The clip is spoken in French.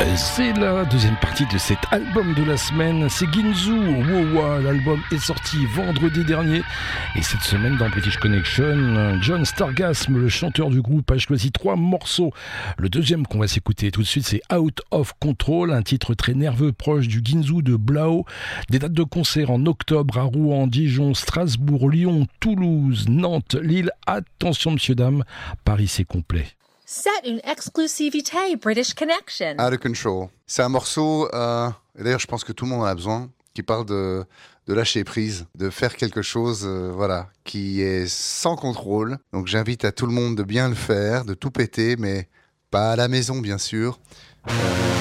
C'est la deuxième partie de cet album de la semaine, c'est Ginzu, Wowa. L'album est sorti vendredi dernier et cette semaine dans British Connection, John Stargasm, le chanteur du groupe, a choisi 3 morceaux. Le deuxième qu'on va s'écouter tout de suite, c'est Out of Control, un titre très nerveux proche du Ginzu de Blau. Des dates de concert en octobre à Rouen, Dijon, Strasbourg, Lyon, Toulouse, Nantes, Lille. Attention monsieur dame, Paris c'est complet. C'est une exclusivité British Connection. Out of Control. C'est un morceau, et d'ailleurs je pense que tout le monde en a besoin, qui parle de lâcher prise, de faire quelque chose qui est sans contrôle. Donc j'invite à tout le monde de bien le faire, de tout péter, mais pas à la maison bien sûr.